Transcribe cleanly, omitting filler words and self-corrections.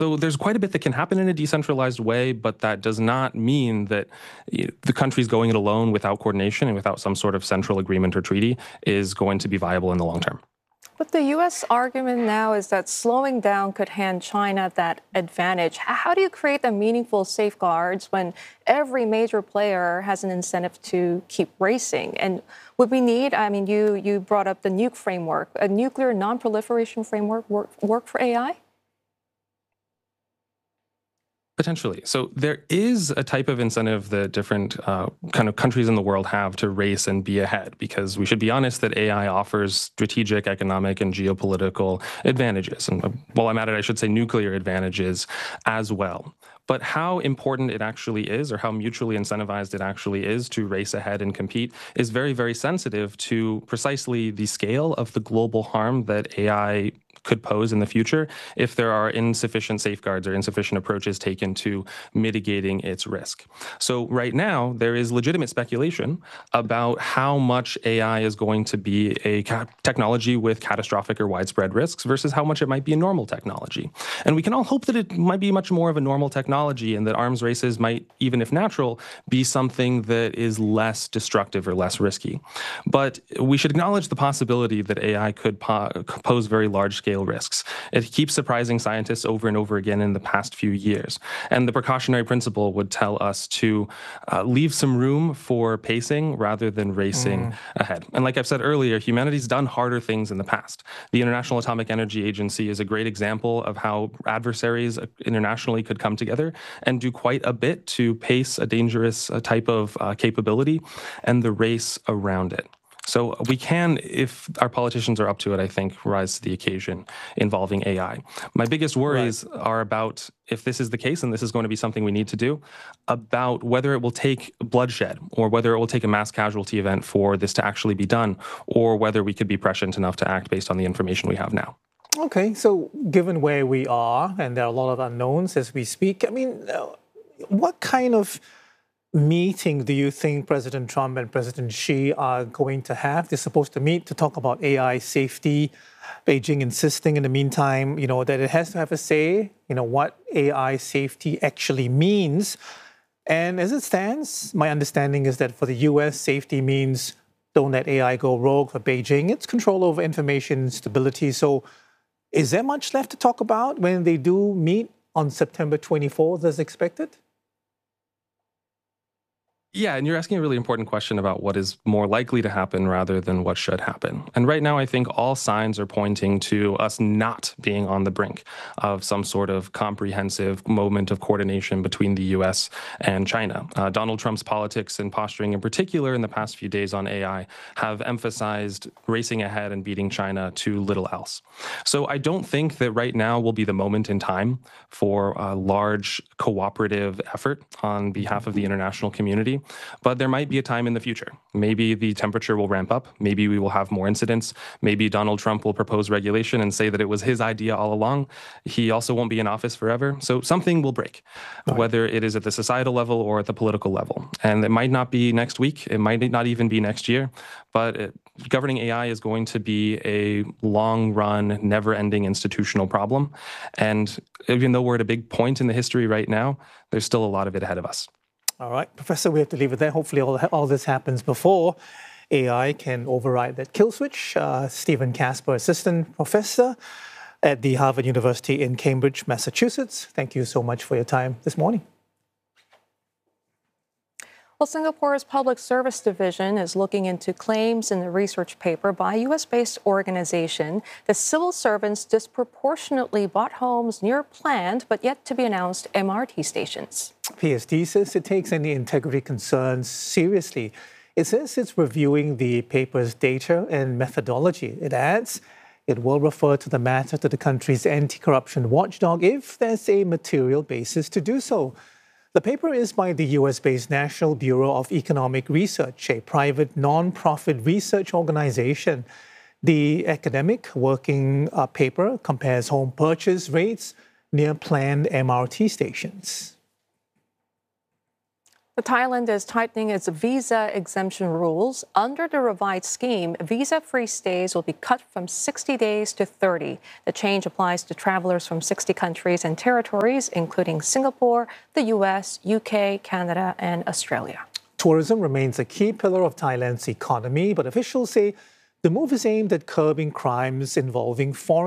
So there's quite a bit that can happen in a decentralized way, but that does not mean that the countries going it alone without coordination and without some sort of central agreement or treaty is going to be viable in the long term. But the U.S. argument now is that slowing down could hand China that advantage. How do you create the meaningful safeguards when every major player has an incentive to keep racing? And would we need, you brought up the nuke framework, a nuclear non-proliferation framework work for AI? Potentially. So there is a type of incentive that different kind of countries in the world have to race and be ahead, because we should be honest that AI offers strategic, economic, and geopolitical advantages. And while I'm at it, I should say nuclear advantages as well. But how important it actually is, or how mutually incentivized it actually is to race ahead and compete, is very, very sensitive to precisely the scale of the global harm that AI could pose in the future if there are insufficient safeguards or insufficient approaches taken to mitigating its risk. So right now, there is legitimate speculation about how much AI is going to be a technology with catastrophic or widespread risks versus how much it might be a normal technology. And we can all hope that it might be much more of a normal technology, and that arms races might, even if natural, be something that is less destructive or less risky. But we should acknowledge the possibility that AI could pose very large-scale risks. It keeps surprising scientists over and over again in the past few years. And the precautionary principle would tell us to leave some room for pacing rather than racing ahead. And like I've said earlier, humanity's done harder things in the past. The International Atomic Energy Agency is a great example of how adversaries internationally could come together and do quite a bit to pace a dangerous type of capability and the race around it. So we can, if our politicians are up to it, I think, rise to the occasion involving AI. My biggest worries are about, if this is the case, and this is going to be something we need to do, about whether it will take bloodshed or whether it will take a mass casualty event for this to actually be done, or whether we could be prescient enough to act based on the information we have now. Okay, so given where we are, and there are a lot of unknowns as we speak, what kind of meeting do you think President Trump and President Xi are going to have? They're supposed to meet to talk about AI safety. Beijing insisting in the meantime, that it has to have a say, what AI safety actually means. And as it stands, my understanding is that for the US, safety means don't let AI go rogue. For Beijing, it's control over information stability. So is there much left to talk about when they do meet on September 24th as expected? Yeah, and you're asking a really important question about what is more likely to happen rather than what should happen. And right now, I think all signs are pointing to us not being on the brink of some sort of comprehensive moment of coordination between the US and China. Donald Trump's politics and posturing in particular in the past few days on AI have emphasized racing ahead and beating China to little else. So I don't think that right now will be the moment in time for a large cooperative effort on behalf of the international community. But there might be a time in the future. Maybe the temperature will ramp up. Maybe we will have more incidents. Maybe Donald Trump will propose regulation and say that it was his idea all along. He also won't be in office forever. So something will break, whether it is at the societal level or at the political level. And it might not be next week. It might not even be next year. But governing AI is going to be a long-run, never-ending institutional problem. And even though we're at a big point in the history right now, there's still a lot of it ahead of us. All right, Professor, we have to leave it there. Hopefully all this happens before AI can override that kill switch. Stephen Casper, Assistant Professor at the Harvard University in Cambridge, Massachusetts. Thank you so much for your time this morning. Well, Singapore's Public Service Division is looking into claims in the research paper by a U.S.-based organization that civil servants disproportionately bought homes near planned but yet to be announced MRT stations. PSD says it takes any integrity concerns seriously. It says it's reviewing the paper's data and methodology. It adds it will refer to the matter to the country's anti-corruption watchdog if there's a material basis to do so. The paper is by the US-based National Bureau of Economic Research, a private non-profit research organization. The academic working paper compares home purchase rates near planned MRT stations. Thailand is tightening its visa exemption rules. Under the revised scheme, visa-free stays will be cut from 60 days to 30. The change applies to travelers from 60 countries and territories, including Singapore, the U.S., UK, Canada, and Australia. Tourism remains a key pillar of Thailand's economy, but officials say the move is aimed at curbing crimes involving foreign